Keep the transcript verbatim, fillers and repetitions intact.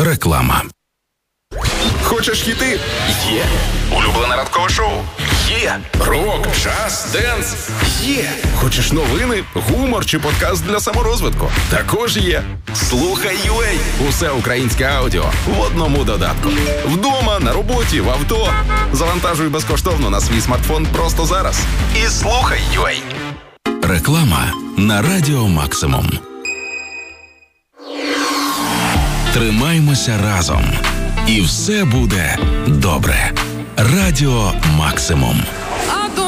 Реклама. Хочеш хіти? Є. Улюблене ранкове шоу? Є. Рок, джаз, денс? Є. Хочеш новини, гумор чи подкаст для саморозвитку? Також є. Слухай ю а. Усе українське аудіо в одному додатку. Вдома, на роботі, в авто. Завантажуй безкоштовно на свій смартфон просто зараз. І слухай ю а. Реклама на Радіо Максимум. Тримаймося разом. І все буде добре. Радіо Максимум.